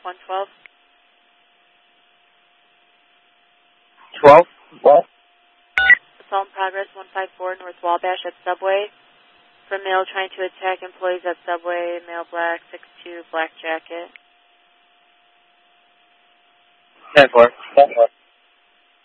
112. 12? What? Assault in progress 154 North Wabash at Subway. For male trying to attack employees at Subway, male black, 6'2", black jacket. 10-4.